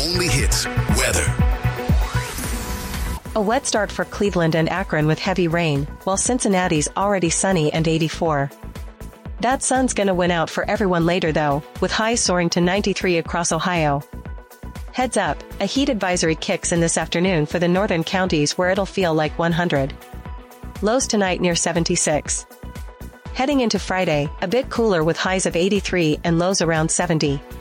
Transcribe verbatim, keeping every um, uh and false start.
only hits, weather. A wet start for Cleveland and Akron with heavy rain, while Cincinnati's already sunny and eighty-four. That sun's gonna win out for everyone later though, with highs soaring to ninety-three across Ohio. Heads up, a heat advisory kicks in this afternoon for the northern counties where it'll feel like one hundred. Lows tonight near seventy-six. Heading into Friday, a bit cooler with highs of eighty-three and lows around seventy.